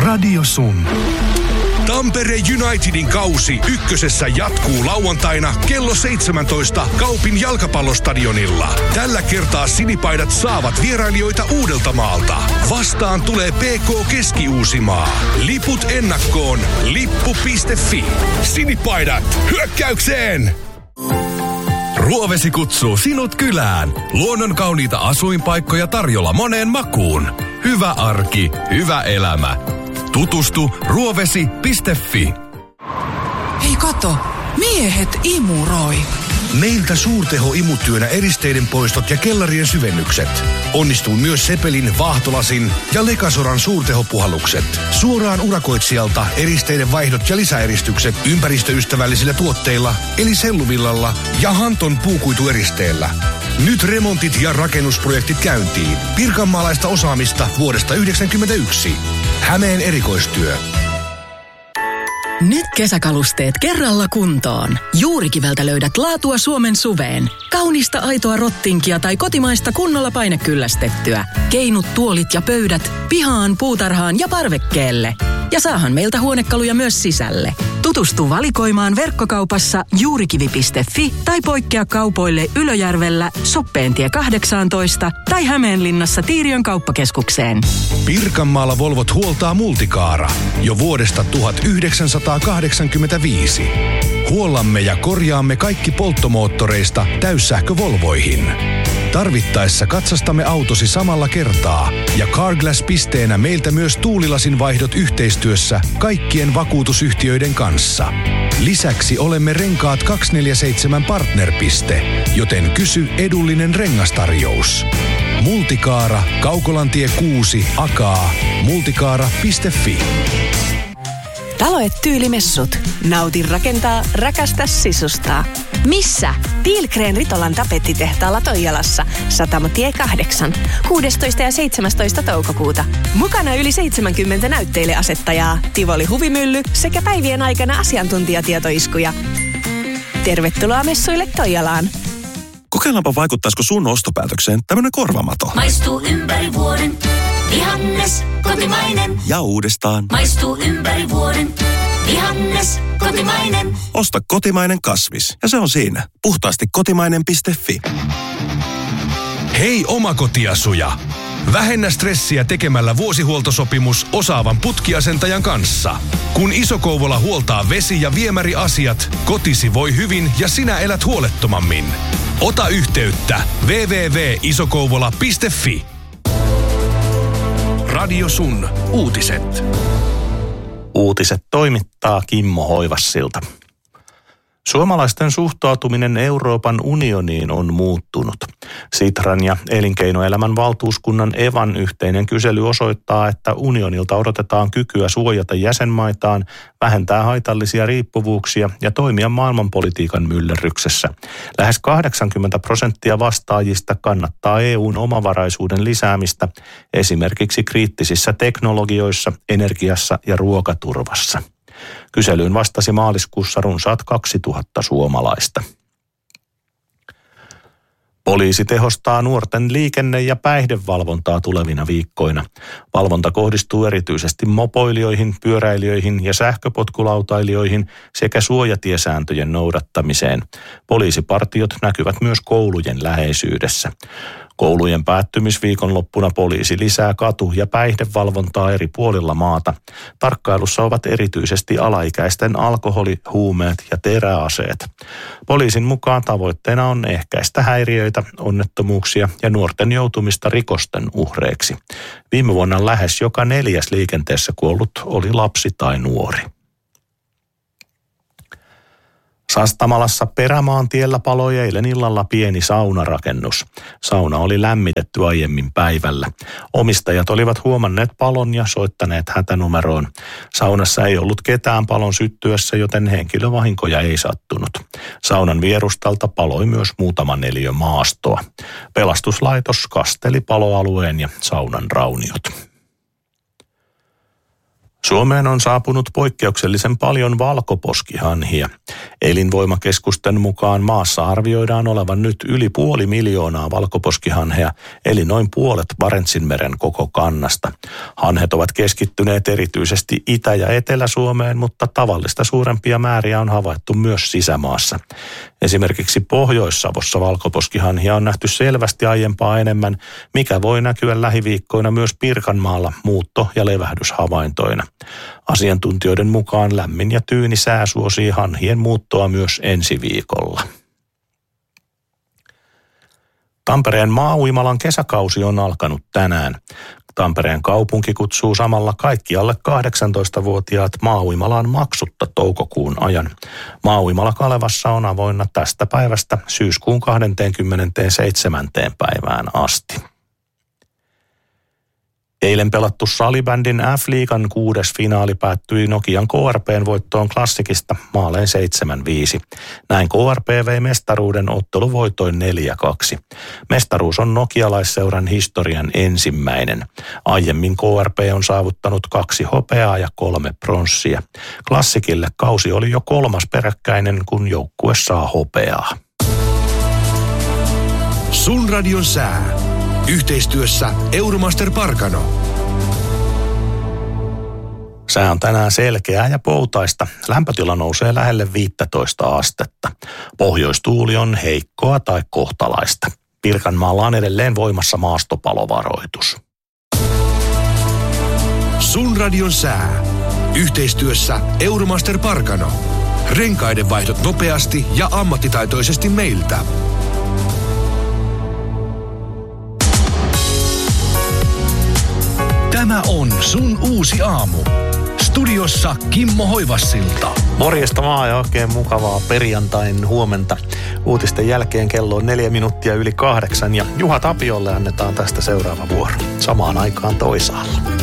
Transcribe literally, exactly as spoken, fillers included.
Radio Sun. Tampere Unitedin kausi ykkösessä jatkuu lauantaina kello seitsemäntoista Kaupin jalkapallostadionilla. Tällä kertaa sinipaidat saavat vierailijoita Uudeltamaalta. Vastaan tulee P K Keski-Uusimaa. Liput ennakkoon lippu piste fi. Sinipaidat hyökkäykseen! Ruovesi kutsuu sinut kylään. Luonnon kauniita asuinpaikkoja tarjolla moneen makuun. Hyvä arki, hyvä elämä. Tutustu ruovesi piste fi. Hei kato, miehet imuroi. Meiltä suurteho-imutyönä eristeiden poistot ja kellarien syvennykset. Onnistuu myös Sepelin, Vaahtolasin ja Lekasoran suurtehopuhallukset. Suoraan urakoitsijalta eristeiden vaihdot ja lisäeristykset ympäristöystävällisillä tuotteilla, eli selluvillalla ja Hanton puukuitueristeellä. Nyt remontit ja rakennusprojektit käyntiin. Pirkanmaalaista osaamista vuodesta yhdeksänkymmentäyksi. Hämeen erikoistyö. Nyt kesäkalusteet kerralla kuntoon. Juurikiveltä löydät laatua Suomen suveen. Kaunista aitoa rottinkia tai kotimaista kunnolla painekyllästettyä. Keinut, tuolit ja pöydät pihaan, puutarhaan ja parvekkeelle. Ja saahan meiltä huonekaluja myös sisälle. Tutustu valikoimaan verkkokaupassa juurikivi piste fi tai poikkea kaupoille Ylöjärvellä, Soppeentie kahdeksantoista tai Hämeenlinnassa Tiiriön kauppakeskukseen. Pirkanmaalla Volvot huoltaa Multicaara jo vuodesta tuhatyhdeksänsataakahdeksankymmentäviisi. Huollamme ja korjaamme kaikki polttomoottoreista täyssähkövolvoihin. Tarvittaessa katsastamme autosi samalla kertaa ja Carglass-pisteenä meiltä myös tuulilasin vaihdot yhteistyössä kaikkien vakuutusyhtiöiden kanssa. Lisäksi olemme Renkaat kaksisataaneljäkymmentäseitsemän partnerpiste, joten kysy edullinen rengastarjous. Multicaara, Kaukolantie kuusi, Akaa, multicaara piste fi. Taloet Tyylimessut. Nauti rakentaa, rakasta sisustaa. Missä? Tiilgren Ritolan tapettitehtaalla Toijalassa. Satamatie kahdeksan. kuudestoista ja seitsemästoista toukokuuta. Mukana yli seitsemänkymmentä näytteileasettajaa, Tivoli Huvimylly sekä päivien aikana asiantuntijatietoiskuja. Tervetuloa messuille Toijalaan. Kokeillaanpa vaikuttaisiko sun ostopäätökseen tämmönen korvamato. Maistuu ympäri vuoden. Vihannes, kotimainen. Ja uudestaan. Maistuu ympäri vuoden. Vihannes, kotimainen. Osta kotimainen kasvis. Ja se on siinä. Puhtaasti kotimainen piste fi. Hei omakotiasuja! Vähennä stressiä tekemällä vuosihuoltosopimus osaavan putkiasentajan kanssa. Kun Iso-Kouvola huoltaa vesi- ja viemäriasiat, kotisi voi hyvin ja sinä elät huolettomammin. Ota yhteyttä double-u double-u double-u piste isokouvola piste fi. Radio Sun uutiset. Uutiset toimittaa Kimmo Hoivassilta. Suomalaisten suhtautuminen Euroopan unioniin on muuttunut. Sitran ja elinkeinoelämän valtuuskunnan Evan yhteinen kysely osoittaa, että unionilta odotetaan kykyä suojata jäsenmaitaan, vähentää haitallisia riippuvuuksia ja toimia maailmanpolitiikan myllerryksessä. Lähes kahdeksankymmentä prosenttia vastaajista kannattaa E U:n omavaraisuuden lisäämistä esimerkiksi kriittisissä teknologioissa, energiassa ja ruokaturvassa. Kyselyyn vastasi maaliskuussa runsaat kaksituhatta suomalaista. Poliisi tehostaa nuorten liikenne- ja päihdevalvontaa tulevina viikkoina. Valvonta kohdistuu erityisesti mopoilijoihin, pyöräilijöihin ja sähköpotkulautailijoihin sekä suojatiesääntöjen noudattamiseen. Poliisipartiot näkyvät myös koulujen läheisyydessä. Koulujen päättymisviikonloppuna poliisi lisää katu- ja päihdevalvontaa eri puolilla maata. Tarkkailussa ovat erityisesti alaikäisten alkoholi, huumeet ja teräaseet. Poliisin mukaan tavoitteena on ehkäistä häiriöitä, onnettomuuksia ja nuorten joutumista rikosten uhreiksi. Viime vuonna lähes joka neljäs liikenteessä kuollut oli lapsi tai nuori. Sastamalassa Perämaantiellä paloi eilen illalla pieni saunarakennus. Sauna oli lämmitetty aiemmin päivällä. Omistajat olivat huomanneet palon ja soittaneet hätänumeroon. Saunassa ei ollut ketään palon syttyessä, joten henkilövahinkoja ei sattunut. Saunan vierustalta paloi myös muutama neliö maastoa. Pelastuslaitos kasteli paloalueen ja saunan rauniot. Suomeen on saapunut poikkeuksellisen paljon valkoposkihanhia. Elinvoimakeskusten mukaan maassa arvioidaan olevan nyt yli puoli miljoonaa valkoposkihanhea, eli noin puolet Barentsinmeren koko kannasta. Hanhet ovat keskittyneet erityisesti Itä- ja Etelä-Suomeen, mutta tavallista suurempia määriä on havaittu myös sisämaassa. Esimerkiksi Pohjois-Savossa valkoposkihanhia on nähty selvästi aiempaa enemmän, mikä voi näkyä lähiviikkoina myös Pirkanmaalla muutto- ja levähdyshavaintoina. Asiantuntijoiden mukaan lämmin ja tyyni sää suosii hanhien muuttoa myös ensi viikolla. Tampereen Maauimalan kesäkausi on alkanut tänään. Tampereen kaupunki kutsuu samalla kaikki alle kahdeksantoistavuotiaat Maauimalaan maksutta toukokuun ajan. Maauimala Kalevassa on avoinna tästä päivästä syyskuun kahdeskymmenesseitsemäs päivään asti. Eilen pelattu salibändin F-liigan kuudes finaali päättyi Nokian K R P:n voittoon Klassikista maalein seitsemän viisi. Näin K R P vei mestaruuden otteluvoitoin neljä kaksi. Mestaruus on nokialaisseuran historian ensimmäinen. Aiemmin K R P on saavuttanut kaksi hopeaa ja kolme pronssia. Klassikille kausi oli jo kolmas peräkkäinen, kun joukkue saa hopeaa. Sun radion sää. Yhteistyössä Euromaster Parkano. Sää on tänään selkeää ja poutaista. Lämpötila nousee lähelle viisitoista astetta. Pohjoistuuli on heikkoa tai kohtalaista. Pirkanmaalla on edelleen voimassa maastopalovaroitus. Sun radion sää. Yhteistyössä Euromaster Parkano. Renkaiden vaihdot nopeasti ja ammattitaitoisesti meiltä. Tämä on Sun uusi aamu. Studiossa Kimmo Hoivassilta. Morjesta vaan ja oikein mukavaa perjantain huomenta. Uutisten jälkeen kello on neljä minuuttia yli kahdeksan ja Juha Tapiolle annetaan tästä seuraava vuoro. Samaan aikaan toisaalla.